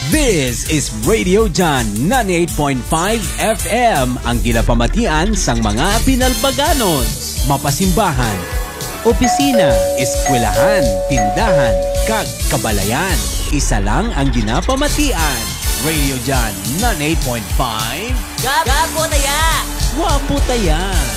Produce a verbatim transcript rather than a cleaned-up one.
This is Radio John ninety-eight point five F M, ang ginapamatian sang mga Pinalbaganos, mapasimbahan, opisina, eskwelahan, tindahan, kag kabalayan. Isa lang ang ginapamatian. Radio John ninety-eight point five. Gapo taya! Wapo taya!